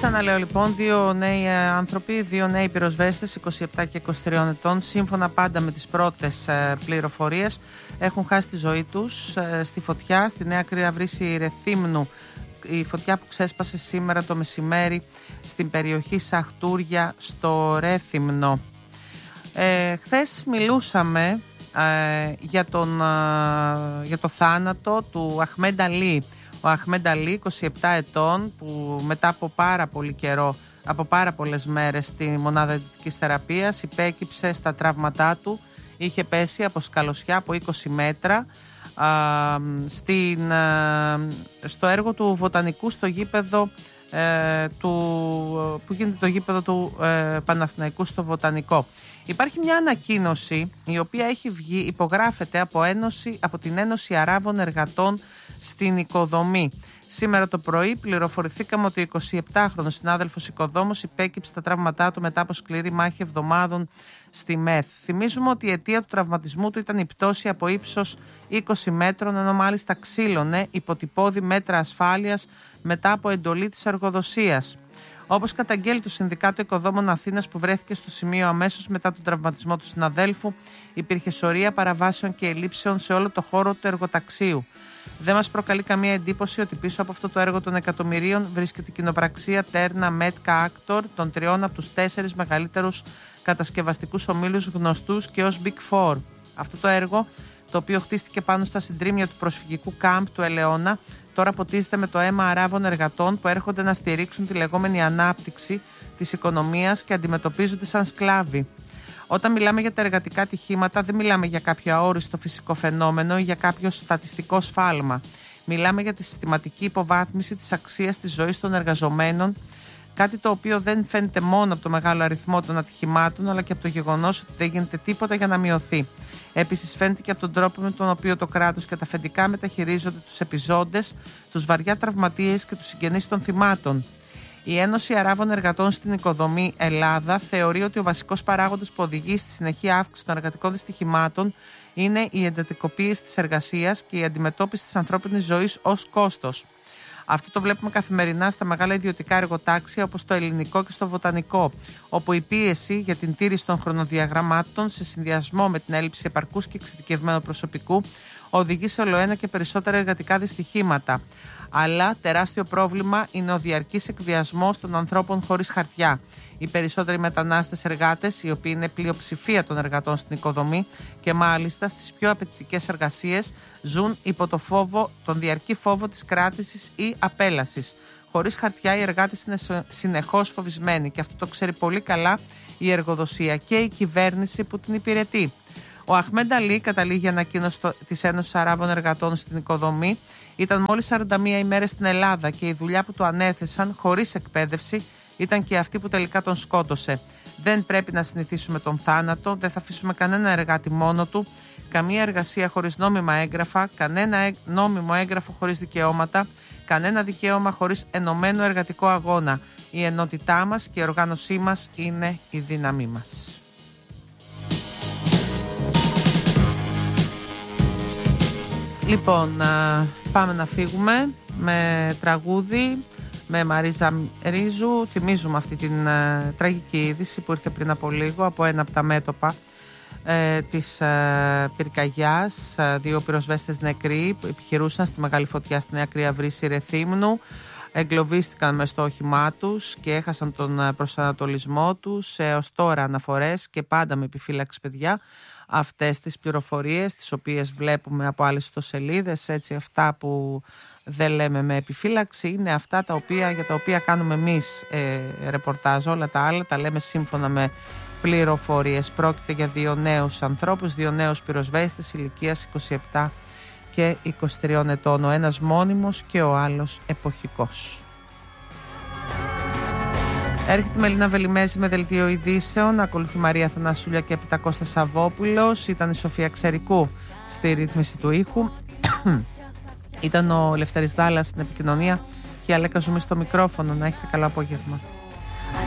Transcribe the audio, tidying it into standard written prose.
Ξαναλέω λοιπόν, δύο νέοι άνθρωποι, δύο νέοι πυροσβέστες 27 και 23 ετών, σύμφωνα πάντα με τις πρώτες πληροφορίες, έχουν χάσει τη ζωή τους στη φωτιά στη Νέα Κρύα Βρύση Ρεθύμνου. Η φωτιά που ξέσπασε σήμερα το μεσημέρι στην περιοχή Σαχτούρια στο Ρέθυμνο. Χθες μιλούσαμε για το θάνατο του Αχμέντ Αλή. Ο Αχμέντ Αλή, 27 ετών, που μετά από πάρα πολύ καιρό, από πάρα πολλές μέρες στη μονάδα εντατικής θεραπείας, υπέκυψε στα τραύματά του. Είχε πέσει από σκαλωσιά από 20 μέτρα στο έργο του Βοτανικού, στο γήπεδο που γίνεται το γήπεδο του Παναθηναϊκού στο Βοτανικό. Υπάρχει μια ανακοίνωση η οποία έχει βγει, υπογράφεται από την Ένωση Αράβων Εργατών στην Οικοδομή. Σήμερα το πρωί πληροφορηθήκαμε ότι ο 27χρονος συνάδελφος οικοδόμος υπέκυψε τα τραύματά του μετά από σκληρή μάχη εβδομάδων στη ΜΕΘ. Θυμίζουμε ότι η αιτία του τραυματισμού του ήταν η πτώση από ύψος 20 μέτρων, ενώ μάλιστα ξύλωνε υποτυπώδη μέτρα ασφάλειας μετά από εντολή της εργοδοσίας. Όπως καταγγέλει το Συνδικάτο Οικοδόμων Αθήνας, που βρέθηκε στο σημείο αμέσως μετά τον τραυματισμό του συναδέλφου, υπήρχε σωρία παραβάσεων και ελλείψεων σε όλο το χώρο του εργοταξίου. Δεν μας προκαλεί καμία εντύπωση ότι πίσω από αυτό το έργο των εκατομμυρίων βρίσκεται η κοινοπραξία Τέρνα Μέτκα Άκτορ, των τριών από τους 4 μεγαλύτερους κατασκευαστικούς ομίλους γνωστούς και ως Big Four. Αυτό το έργο, το οποίο χτίστηκε πάνω στα συντρίμμια του προσφυγικού κάμπ του Ελαιώνα, τώρα ποτίζεται με το αίμα Αράβων εργατών που έρχονται να στηρίξουν τη λεγόμενη ανάπτυξη της οικονομίας και αντιμετωπίζονται σαν σκλάβοι. Όταν μιλάμε για τα εργατικά ατυχήματα, δεν μιλάμε για κάποιο αόριστο φυσικό φαινόμενο ή για κάποιο στατιστικό σφάλμα. Μιλάμε για τη συστηματική υποβάθμιση της αξίας της ζωής των εργαζομένων, κάτι το οποίο δεν φαίνεται μόνο από το μεγάλο αριθμό των ατυχημάτων, αλλά και από το γεγονός ότι δεν γίνεται τίποτα για να μειωθεί. Επίσης, φαίνεται και από τον τρόπο με τον οποίο το κράτος και τα αφεντικά μεταχειρίζονται τους επιζώντες, τους βαριά τραυματίες και τους συγγενείς των θυμάτων. Η Ένωση Αράβων Εργατών στην Οικοδομή Ελλάδα θεωρεί ότι ο βασικός παράγοντας που οδηγεί στη συνεχή αύξηση των εργατικών δυστυχημάτων είναι η εντατικοποίηση της εργασίας και η αντιμετώπιση της ανθρώπινης ζωής ως κόστος. Αυτό το βλέπουμε καθημερινά στα μεγάλα ιδιωτικά εργοτάξια όπως το Ελληνικό και στο Βοτανικό, όπου η πίεση για την τήρηση των χρονοδιαγραμμάτων σε συνδυασμό με την έλλειψη επαρκούς και εξειδικευμένου προσωπικού οδηγεί σε ολοένα και περισσότερα εργατικά δυστυχήματα. Αλλά τεράστιο πρόβλημα είναι ο διαρκής εκβιασμός των ανθρώπων χωρίς χαρτιά. Οι περισσότεροι μετανάστες εργάτες, οι οποίοι είναι πλειοψηφία των εργατών στην οικοδομή και μάλιστα στις πιο απαιτητικές εργασίες, ζουν υπό τον διαρκή φόβο της κράτησης ή απέλασης. Χωρίς χαρτιά οι εργάτες είναι συνεχώς φοβισμένοι και αυτό το ξέρει πολύ καλά η εργοδοσία και η κυβέρνηση που την υπηρετεί. Ο Αχμέντ Αλή, καταλήγει η ανακοίνωση της Ένωσης Αράβων Εργατών στην Οικοδομή, ήταν μόλις 41 ημέρες στην Ελλάδα και η δουλειά που του ανέθεσαν, χωρίς εκπαίδευση, ήταν και αυτή που τελικά τον σκότωσε. Δεν πρέπει να συνηθίσουμε τον θάνατο, δεν θα αφήσουμε κανένα εργάτη μόνο του, καμία εργασία χωρίς νόμιμα έγγραφα, κανένα νόμιμο έγγραφο χωρίς δικαιώματα, κανένα δικαίωμα χωρίς ενωμένο εργατικό αγώνα. Η ενότητά μας και η οργάνωσή μας είναι η δύναμή μας. Λοιπόν, πάμε να φύγουμε με τραγούδι, με Μαρίζα Ρίζου. Θυμίζουμε αυτή την τραγική είδηση που ήρθε πριν από λίγο από ένα από τα μέτωπα της πυρκαγιάς. 2 πυροσβέστες νεκροί που επιχειρούσαν στη μεγάλη φωτιά στη Νέα Κρύα Βρύση Ρεθύμνου. Εγκλωβίστηκαν μες στο όχημά τους και έχασαν τον προσανατολισμό τους. Έως τώρα αναφορές και πάντα με επιφύλαξη, παιδιά, αυτές τις πληροφορίες τις οποίες βλέπουμε από άλλες ιστοσελίδες. Έτσι, αυτά που δεν λέμε με επιφύλαξη είναι αυτά για τα οποία κάνουμε εμείς ρεπορτάζ. Όλα τα άλλα τα λέμε σύμφωνα με πληροφορίες. Πρόκειται για 2 νέους ανθρώπους, 2 νέους πυροσβέστες ηλικίας 27 και 23 ετών. Ο ένας μόνιμος και ο άλλος εποχικός. Έρχεται η Μελίνα Βελιμέζη με δελτίο ειδήσεων. Ακολουθεί η Μαρία Θανασούλια και έπειτα Κώστας Σαββόπουλος. Ήταν η Σοφία Ξερικού στη ρύθμιση του ήχου. Ήταν ο Λευτέρης Δάλλας στην επικοινωνία και η Αλέκα Ζουμί στο μικρόφωνο. Να έχετε καλό απόγευμα.